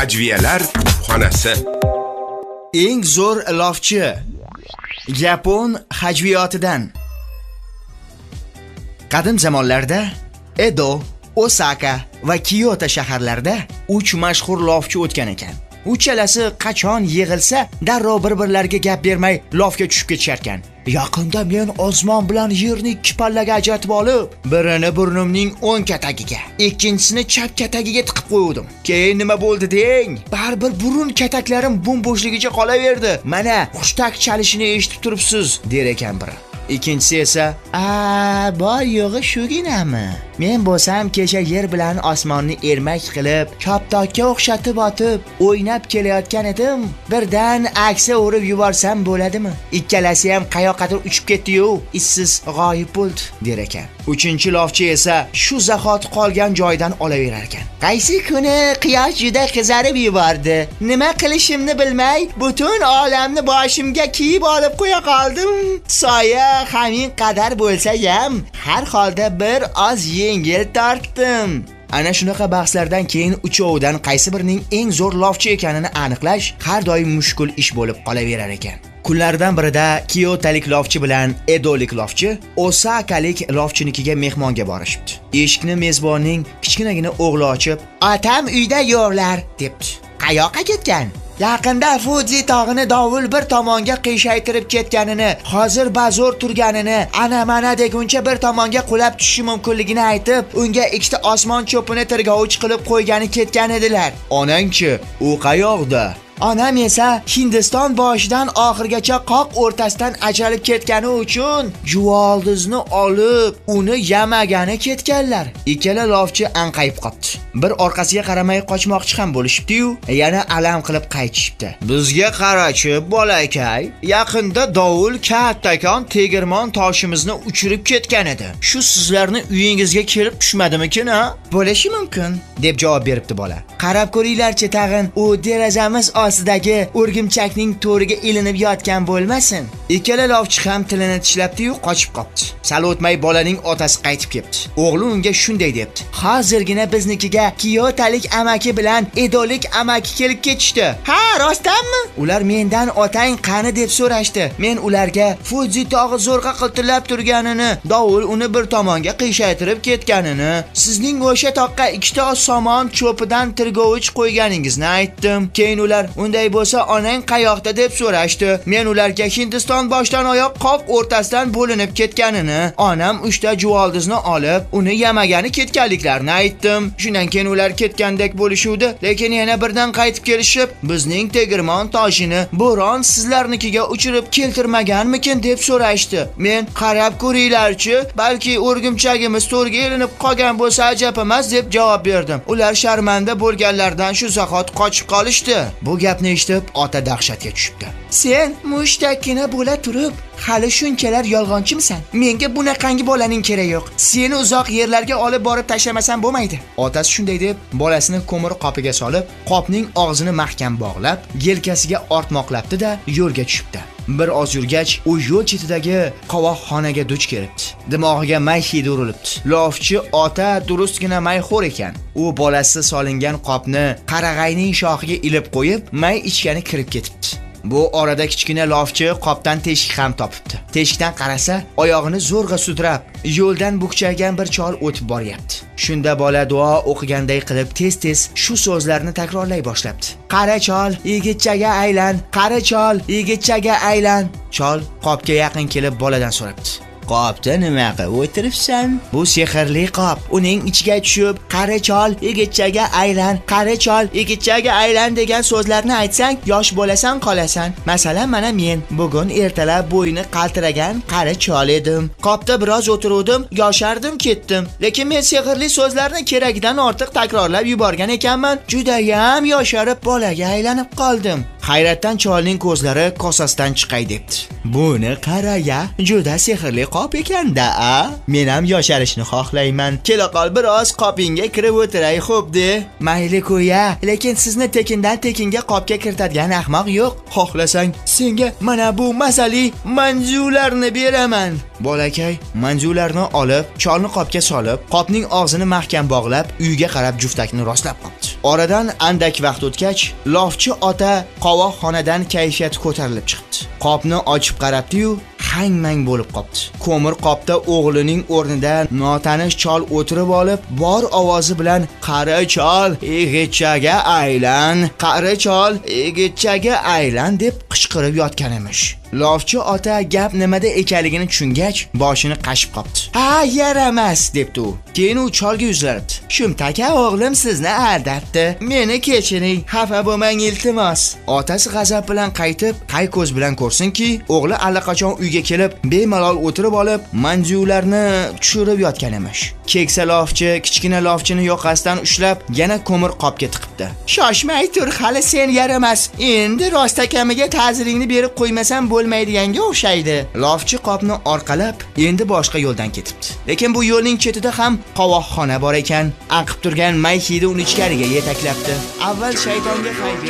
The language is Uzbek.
Hajviyalar xonasi. Eng zo'r lofchi Yapon hajviyotidan. Qadim zamonlarda Edo, Osaka va Kyoto shaharlarida 3 mashhur lofchi o'tgan ekan. Uchalasi qachon yig'ilsa, darrov bir-birlariga gap bermay lofga tushib ketisharkan. Yaqinda men osmon bilan yerni ikki pallaga ajratib olib, birini burnimning o'ng katagiga, ikkinchisini chap katagiga tiqib qo'ydim. Keyin nima bo'ldi deng? Baribir burun kataklarim bo'm-bo'shligicha qolaverdi. Mana xushtak chalishini eshitib turibsiz, der ekan biri. Ikkinchisi esa, boy yo'g'i shuginami? Men bo'lsam kecha yer bilan osmonni ermak qilib, choptokka o'xshatib otib, o'ynab kelayotgan edim. Birdan aksa urib yuborsam bo'ladimi? Ikkalasi ham qayoqqadir uchib ketdi-yu, izsiz g'oyib bo'ldi, der ekan. Uchinchi lofchi esa shu zahot qolgan joydan olaverar ekan. Qaysi kuni quyosh juda qizarib yubordi. Nima qilishimni bilmay, butun olamni boshimga kiyib olib qo'ya qoldim. Soya hamin qadar bo'lsa ham, har holda bir oz yengil tortdim. Ana shunaqa bahslardan keyin uchovidan qaysi birining eng zo'r lofchi ekanini aniqlash har doim mushkul ish bo'lib qolaverar ekan. Kunlardan birida Kyotolik lofchi bilan Edolik lofchi Osakalik lofchinikiga mehmonga borishibdi. Eshikni mezbonning kichkinagina o'g'li ochib, "Otam uyda yo'qlar" debdi. "Qayoqqa ketgan?" Yaqinda Fuji tog'ini dovul bir tomonga qiyshaytirib ketganini, hozir bazo'r turganini, ana-mana deguncha bir tomonga qulab tushishi mumkinligini aytib, unga ikkita osmon cho'pini tirgovich qilib qo'ygani ketgan edilar. Onang-chi, u qayoqda? Onam esa Hindiston boshidan oxirgacha qoq o'rtasidan ajralib ketgani uchun juvoldizni olib, uni yamagani ketganlar. Ikkala lofchi anqayib qopti. Bir orqasiga qaramay qochmoqchi ham bo'lishibdi-yu, yana alam qilib qaytishibdi. "Bizga qarachi, bolakay, yaqinda dovul kattakon tegirmon toshimizni uchirib ketgan edi. Shu sizlarni uyingizga kelib tushmadimikin, ha? Bo'lishi mumkin", deb javob beribdi bola. "Qarab ko'ringlarchi tag'in, u derazamiz ostidagi o'rgimchakning to'riga ilinib yotgan bo'lmasin." Ikkala lofchi ham tilini tishlabdi-yu, qochib qopti. Sal o'tmay bolaning otasi qaytib kelibdi. O'g'li unga shunday debdi: "Hozirgina biznikiga Kyotolik amaki bilan Edolik amaki kelib ketishdi." "Ha, rostdanmi?" "Ular mendan otang qani deb so'rashdi. Men ularga Fuji tog'i zo'rg'a qiltirlab turganini, dovul uni bir tomonga qiyshaytirib ketganini, sizning o'sha toqqa ikkita somon cho'pidan tirgovich qo'yganingizni aytdim. Keyin ular unday bo'lsa onang qayoqda deb so'rashdi. Men ularga Hindiston boshdan oyoq qoq o'rtasidan bo'linib ketganini, onam 3 ta juvoldizni olib, uni yamagani ketganliklarini aytdim. Shundan keyin ular ketgandek bo'lishuvdi, lekin yana birdan qaytib kelishib, bizning tegirmon toshini bo'ron sizlarnikiga uchirib keltirmaganmikin deb so'rashdi. Men qarab ko'ringlarchi, balki o'rgimchagimiz to'rga ilinib qolgan bo'lsa ajab emas deb javob berdim. Ular sharmanda bo'lganlardan shu zahot qochib qolishdi." Bu gapni eshitib, ota dahshatga tushibdi. "Sen mushtakkina bo'la turib, hali shunchalar yolg'onchimisan? Menga bunaqangi bolaning keragi yo'q. Seni uzoq yerlarga olib borib tashlamasam bo'lmaydi." Otasi shunday deb, bolasini ko'mir qopiga solib, qopning og'zini mahkam bog'lab, yelkasiga ortmoqlabdi-da, yo'lga tushibdi. Bir oz yurgach, u yo'l chetidagi qovoqxonaga duch kelibdi. Dimog'iga may hidi urilibdi. Lofchi ota durustgina mayxo'r ekan. U bolasi solingan qopni qarag'ayning shoxiga ilib qo'yib, may ichgani kirib ketibdi. Bu orada kichkina lofchi qopdan teshik ham topibdi. Teshikdan qarasa, oyog'ini zo'rg'a sudrab, yo'ldan bukchaygan bir chol o'tib boryapti. Shunda bola duo o'qiganday qilib tez-tez shu so'zlarni takrorlay boshlabdi. "Qara chol, yigitchaga aylan, qara chol, yigitchaga aylan." Chol qopga yaqin kelib boladan so'rabdi: "Qopda nima qilib o'tiribsan?" "Bu sehrli qop. Uning ichiga tushib, qari chol, yigitchaga aylan, qari chol, yigitchaga aylan degan so'zlarni aytsang, yosh bo'lasan qolasan. Masalan, mana men bugun ertalab bo'yni qaltiragan qari chol edim. Qopda biroz o'tirdim, yoshardim, ketdim. Lekin men sehrli so'zlarni keragidan ortiq takrorlab yuborgan ekanman. Juda ham yosharib bolaga aylanib qoldim." Hayratdan cholning ko'zlari kosasidan chiqay debdi. "Buni qara-ya, juda sehrli qop ekan-da, a? Men ham yosharishni xohlayman. Kela qol biroz qopingga kirib o'tiray, xo'p-de." "Mayli qo'ya, lekin sizni tekindan tekinga qopga kiritadigan ahmoq yo'q. Xohlasang, senga mana bu mazali manzularni beraman." Bolakay manzularni olib, cholni qopga solib, qopning og'zini mahkam bog'lab, uyga qarab juftakni rostlab qopti. Oradan andak vaqt o'tgach, lofchi ota qovoqxonadan kayfiyati ko'tarilib chiqibdi. Qopni ochib qarabdi-yu, hang-mang bo'lib qopti. Ko'mir qopda o'g'lining o'rnida notanish chol o'tirib olib, bor ovozi bilan "Qari chol, yigitchaga aylan, qari chol, yigitchaga aylan" deb qichqirib yotgan emish. Lofchi ota gap nimada ekanligini tushungach, boshini qashib qopti. "Ha, yaramas" debdi u. Keyin u cholga yuzlanibdi. "Shumtaka o'g'lim sizni aldabdi. Meni kechiring, xafa bo'lmang iltimos." Otasi g'azab bilan qaytib, qay ko'z bilan ko'rsinki, o'g'li allaqachon uyga kelib, bemalol o'tirib olib, manzuylarni tushirib yotgan emish. Keksa lofchi kichkina lofchini yoqasidan ushlab, yana ko'mir qopga tiqibdi. "Shoshmay tur, hali sen yaramas. Endi rostakamiga ta'ziringni berib qo'ymasam bo'lmaydiganga o'xshaydi." Lofchi qopni orqalab, endi boshqa yo'ldan ketibdi. Lekin bu yo'lning chetida ham qovoqxona bor ekan. Aqib turgan may hidi uni ichkariga yetaklabdi. Avval shaytonga qayt